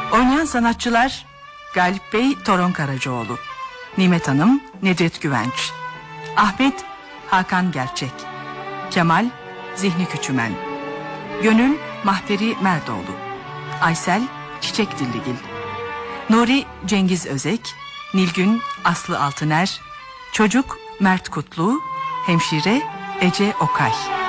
Oynayan sanatçılar: Galip Bey Toron Karacaoğlu, Nimet Hanım Nedret Güvenç, Ahmet Hakan Gerçek, Kemal Zihni Küçümen, Gönül Mahperi Merdoğlu, Aysel Çiçek Dilligil, Nuri Cengiz Özek, Nilgün Aslı Altıner, Çocuk Mert Kutlu, Hemşire Ece Okay.